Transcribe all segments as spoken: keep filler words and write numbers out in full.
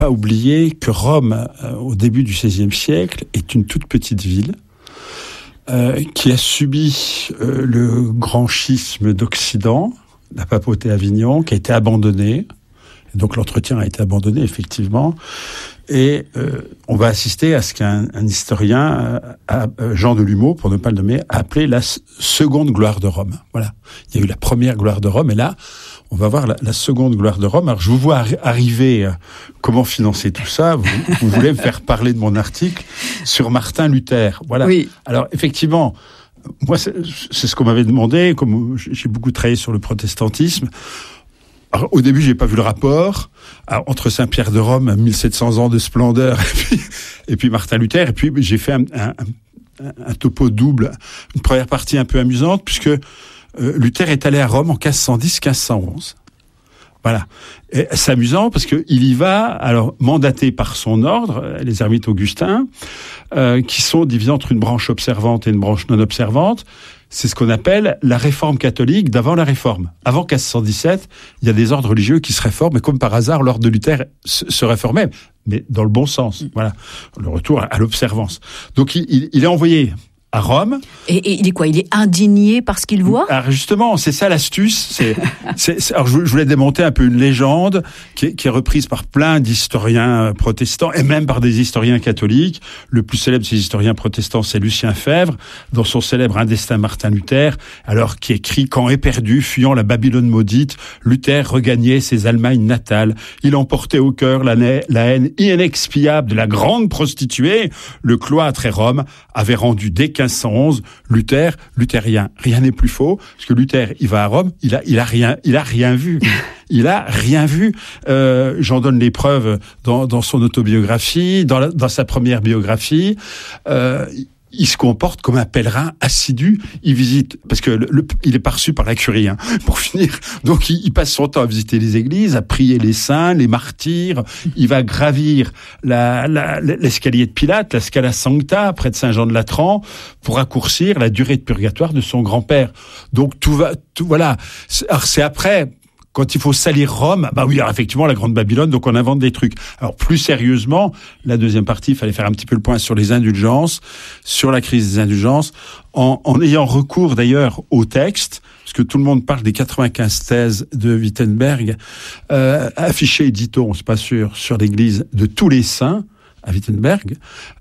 Pas oublier que Rome, euh, au début du seizième siècle, est une toute petite ville euh, qui a subi euh, le grand schisme d'Occident, la papauté Avignon, qui a été abandonnée. Et donc l'entretien a été abandonné, effectivement. Et euh, on va assister à ce qu'un un historien, euh, Jean de Lumeau, pour ne pas le nommer, a appelé la seconde gloire de Rome. Voilà. Il y a eu la première gloire de Rome, et là, on va voir la, la seconde gloire de Rome. Alors, je vous vois arri- arriver, euh, comment financer tout ça. Vous, vous voulez me faire parler de mon article sur Martin Luther. Voilà. Oui. Alors, effectivement, moi, c'est, c'est ce qu'on m'avait demandé, comme j'ai beaucoup travaillé sur le protestantisme. Alors, au début, j'ai pas vu le rapport alors, entre Saint-Pierre de Rome, mille sept cents ans de splendeur, et puis, et puis Martin Luther. Et puis, j'ai fait un, un, un, un topo double, une première partie un peu amusante, puisque euh, Luther est allé à Rome en quinze cent dix quinze cent onze. Voilà. Et c'est amusant parce que il y va, alors mandaté par son ordre, les ermites augustins, euh, qui sont divisés entre une branche observante et une branche non observante. C'est ce qu'on appelle la réforme catholique d'avant la réforme. Avant quinze cent dix-sept, il y a des ordres religieux qui se réforment, et comme par hasard, l'ordre de Luther se, se réformait, mais dans le bon sens. Voilà. Le retour à l'observance. Donc, il, il, il est envoyé à Rome. Et, et il est quoi? Il est indigné par ce qu'il voit? Alors justement, c'est ça l'astuce. C'est, c'est, c'est, alors je, je voulais démonter un peu une légende qui est, qui est reprise par plein d'historiens protestants et même par des historiens catholiques. Le plus célèbre de ces historiens protestants, c'est Lucien Febvre, dans son célèbre Un destin Martin Luther, alors qui écrit « Quand éperdu, fuyant la Babylone maudite, Luther regagnait ses Allemagnes natales. Il emportait au cœur la, na- la haine inexpiable de la grande prostituée. Le cloître et Rome avaient rendu dès quinze cent onze, Luther, luthérien. Rien n'est plus faux, parce que Luther, il va à Rome, il a, il a rien, il a rien vu. Il a rien vu. Euh, j'en donne les preuves dans, dans son autobiographie, dans, la, dans sa première biographie. Euh, il se comporte comme un pèlerin assidu. Il visite, parce que le, le, il est pas reçu par la curie, hein, pour finir. Donc, il, il passe son temps à visiter les églises, à prier les saints, les martyrs. Il va gravir la, la, l'escalier de Pilate, la Scala Sancta, près de Saint-Jean-de-Latran, pour raccourcir la durée de purgatoire de son grand-père. Donc, tout va, tout, voilà. Alors, c'est après, quand il faut salir Rome, bah oui, alors effectivement, la Grande Babylone, donc on invente des trucs. Alors, plus sérieusement, la deuxième partie, il fallait faire un petit peu le point sur les indulgences, sur la crise des indulgences, en, en ayant recours d'ailleurs au texte, parce que tout le monde parle des quatre-vingt-quinze thèses de Wittenberg, euh, affichées, dit-on, c'est pas sûr, sur l'église de tous les saints, à Wittenberg.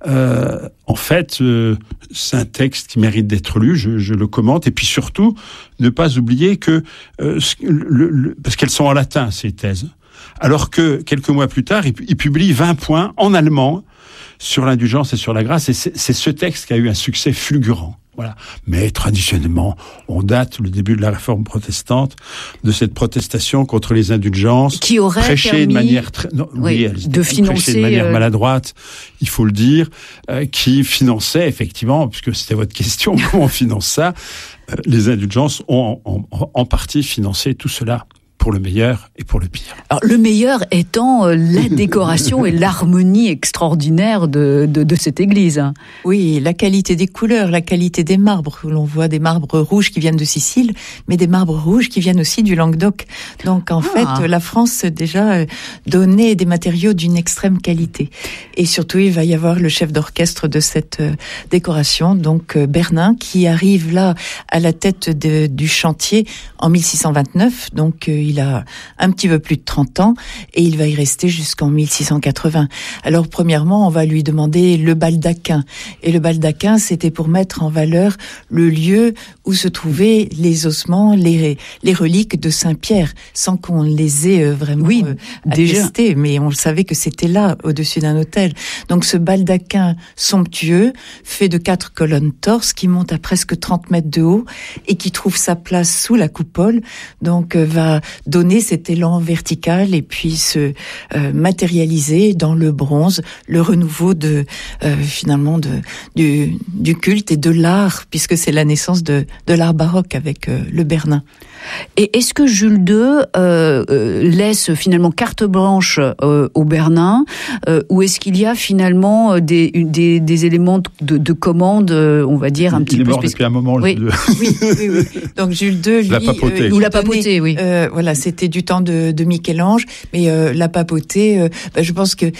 Euh, en fait, euh, c'est un texte qui mérite d'être lu, je, je le commente, et puis surtout, ne pas oublier que, euh, le, le, parce qu'elles sont en latin, ces thèses, alors que, quelques mois plus tard, il, il publie vingt points en allemand sur l'indulgence et sur la grâce, et c'est, c'est ce texte qui a eu un succès fulgurant. Voilà. Mais traditionnellement, on date le début de la réforme protestante de cette protestation contre les indulgences, qui aurait prêchée permis de manière très, non, oui, oui, de financer de manière euh... maladroite, il faut le dire, euh, qui finançait effectivement, puisque c'était votre question, comment on finance ça, euh, les indulgences ont en, en, en partie financé tout cela. Pour le meilleur et pour le pire. Alors, le meilleur étant euh, la décoration et l'harmonie extraordinaire de, de, de cette église. Oui, la qualité des couleurs, la qualité des marbres. L'on voit des marbres rouges qui viennent de Sicile, mais des marbres rouges qui viennent aussi du Languedoc. Donc, en ah. fait, la France déjà donnait des matériaux d'une extrême qualité. Et surtout, il va y avoir le chef d'orchestre de cette décoration, donc Bernin, qui arrive là à la tête de, du chantier en mille six cent vingt-neuf. Donc, il a un petit peu plus de trente ans et il va y rester jusqu'en mille six cent quatre-vingts. Alors, premièrement, on va lui demander le baldaquin. Et le baldaquin, c'était pour mettre en valeur le lieu où se trouvaient les ossements, les, les reliques de Saint-Pierre, sans qu'on les ait vraiment oui, euh, attestés. Mais on le savait que c'était là, au-dessus d'un autel. Donc, ce baldaquin somptueux, fait de quatre colonnes torses, qui monte à presque trente mètres de haut et qui trouve sa place sous la coupole, donc euh, va donner cet élan vertical et puis se euh, matérialiser dans le bronze, le renouveau de euh, finalement de du, du culte et de l'art, puisque c'est la naissance de de l'art baroque avec euh, le Bernin. Et est-ce que Jules deux euh, euh, laisse finalement carte blanche euh, au Bernin, euh, ou est-ce qu'il y a finalement des, des, des éléments de, de commande, euh, on va dire, un il petit peu... Il est peu mort spécifiques. depuis un moment, oui. Jules deux. Oui, oui, oui. Donc Jules deux, lui... La papauté. Euh, Ou la papauté, oui. Euh, voilà, Là, c'était du temps de, de Michel-Ange, mais euh, la papauté, euh, bah, je pense que